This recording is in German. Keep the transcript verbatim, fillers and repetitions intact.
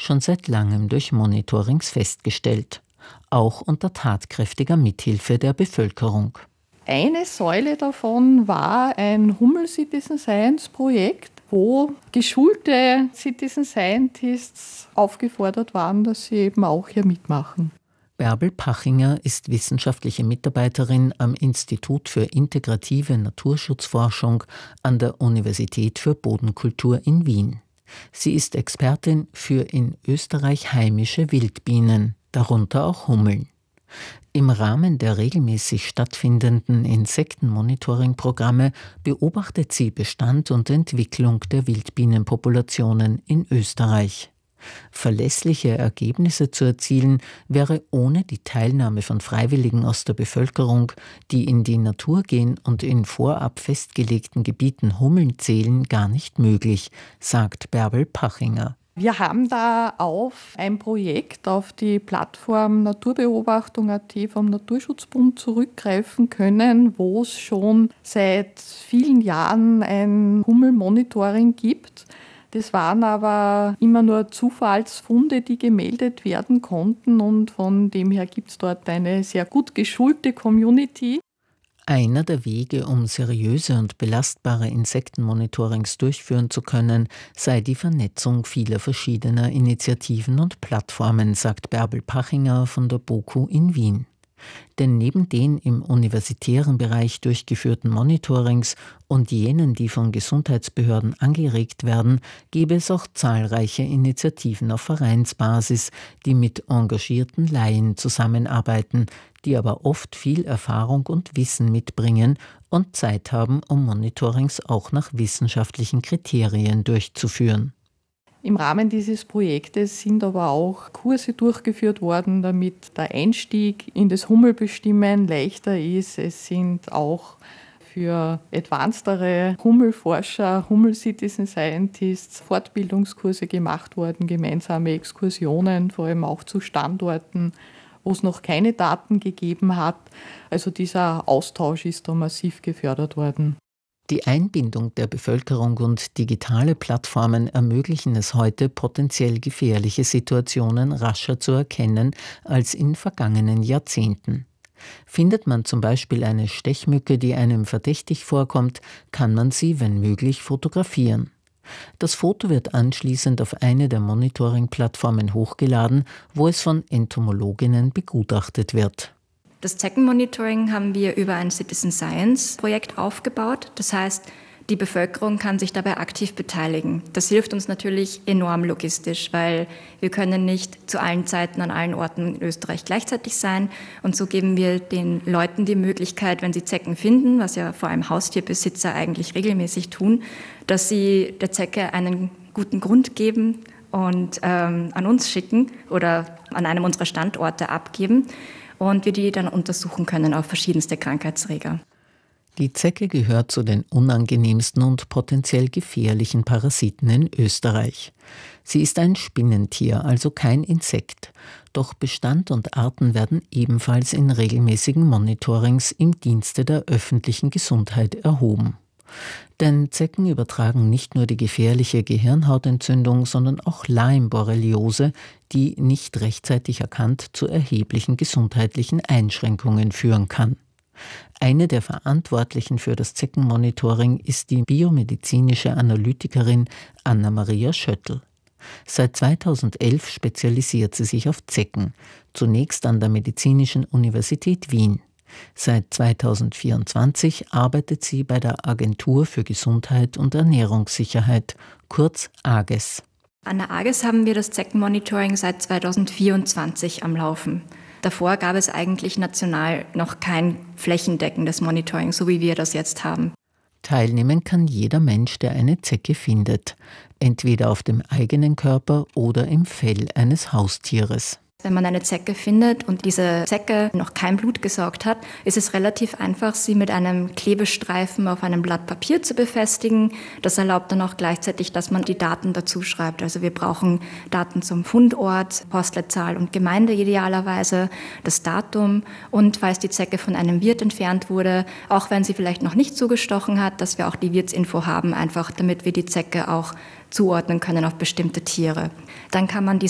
schon seit langem durch Monitorings festgestellt, auch unter tatkräftiger Mithilfe der Bevölkerung. Eine Säule davon war ein Hummel Citizen Science Projekt, wo geschulte Citizen Scientists aufgefordert waren, dass sie eben auch hier mitmachen. Bärbel Pachinger ist wissenschaftliche Mitarbeiterin am Institut für integrative Naturschutzforschung an der Universität für Bodenkultur in Wien. Sie ist Expertin für in Österreich heimische Wildbienen, darunter auch Hummeln. Im Rahmen der regelmäßig stattfindenden Insektenmonitoring-Programme beobachtet sie Bestand und Entwicklung der Wildbienenpopulationen in Österreich. Verlässliche Ergebnisse zu erzielen, wäre ohne die Teilnahme von Freiwilligen aus der Bevölkerung, die in die Natur gehen und in vorab festgelegten Gebieten Hummeln zählen, gar nicht möglich, sagt Bärbel Pachinger. Wir haben da auf ein Projekt auf die Plattform Naturbeobachtung Punkt at vom Naturschutzbund zurückgreifen können, wo es schon seit vielen Jahren ein Hummelmonitoring gibt. Das waren aber immer nur Zufallsfunde, die gemeldet werden konnten, und von dem her gibt es dort eine sehr gut geschulte Community. Einer der Wege, um seriöse und belastbare Insektenmonitorings durchführen zu können, sei die Vernetzung vieler verschiedener Initiativen und Plattformen, sagt Bärbel Pachinger von der BOKU in Wien. Denn neben den im universitären Bereich durchgeführten Monitorings und jenen, die von Gesundheitsbehörden angeregt werden, gäbe es auch zahlreiche Initiativen auf Vereinsbasis, die mit engagierten Laien zusammenarbeiten, die aber oft viel Erfahrung und Wissen mitbringen und Zeit haben, um Monitorings auch nach wissenschaftlichen Kriterien durchzuführen. Im Rahmen dieses Projektes sind aber auch Kurse durchgeführt worden, damit der Einstieg in das Hummelbestimmen leichter ist. Es sind auch für advancedere Hummelforscher, Hummel-Citizen Scientists Fortbildungskurse gemacht worden, gemeinsame Exkursionen, vor allem auch zu Standorten, wo es noch keine Daten gegeben hat. Also dieser Austausch ist da massiv gefördert worden. Die Einbindung der Bevölkerung und digitale Plattformen ermöglichen es heute, potenziell gefährliche Situationen rascher zu erkennen als in vergangenen Jahrzehnten. Findet man zum Beispiel eine Stechmücke, die einem verdächtig vorkommt, kann man sie, wenn möglich, fotografieren. Das Foto wird anschließend auf eine der Monitoring-Plattformen hochgeladen, wo es von Entomologinnen begutachtet wird. Das Zeckenmonitoring haben wir über ein Citizen Science Projekt aufgebaut. Das heißt, die Bevölkerung kann sich dabei aktiv beteiligen. Das hilft uns natürlich enorm logistisch, weil wir können nicht zu allen Zeiten an allen Orten in Österreich gleichzeitig sein. Und so geben wir den Leuten die Möglichkeit, wenn sie Zecken finden, was ja vor allem Haustierbesitzer eigentlich regelmäßig tun, dass sie der Zecke einen guten Grund geben und ähm, an uns schicken oder an einem unserer Standorte abgeben. Und wir die dann untersuchen können auf verschiedenste Krankheitserreger. Die Zecke gehört zu den unangenehmsten und potenziell gefährlichen Parasiten in Österreich. Sie ist ein Spinnentier, also kein Insekt. Doch Bestand und Arten werden ebenfalls in regelmäßigen Monitorings im Dienste der öffentlichen Gesundheit erhoben. Denn Zecken übertragen nicht nur die gefährliche Gehirnhautentzündung, sondern auch Lyme-Borreliose, die nicht rechtzeitig erkannt zu erheblichen gesundheitlichen Einschränkungen führen kann. Eine der Verantwortlichen für das Zeckenmonitoring ist die biomedizinische Analytikerin Anna-Maria Schöttl. Seit zweitausendelf spezialisiert sie sich auf Zecken, zunächst an der Medizinischen Universität Wien. Seit zweitausendvierundzwanzig arbeitet sie bei der Agentur für Gesundheit und Ernährungssicherheit, kurz AGES. An der AGES haben wir das Zeckenmonitoring seit zweitausendvierundzwanzig am Laufen. Davor gab es eigentlich national noch kein flächendeckendes Monitoring, so wie wir das jetzt haben. Teilnehmen kann jeder Mensch, der eine Zecke findet, entweder auf dem eigenen Körper oder im Fell eines Haustieres. Wenn man eine Zecke findet und diese Zecke noch kein Blut gesaugt hat, ist es relativ einfach, sie mit einem Klebestreifen auf einem Blatt Papier zu befestigen. Das erlaubt dann auch gleichzeitig, dass man die Daten dazu schreibt. Also wir brauchen Daten zum Fundort, Postleitzahl und Gemeinde idealerweise, das Datum und falls die Zecke von einem Wirt entfernt wurde, auch wenn sie vielleicht noch nicht zugestochen hat, dass wir auch die Wirtsinfo haben, einfach damit wir die Zecke auch zuordnen können auf bestimmte Tiere. Dann kann man diese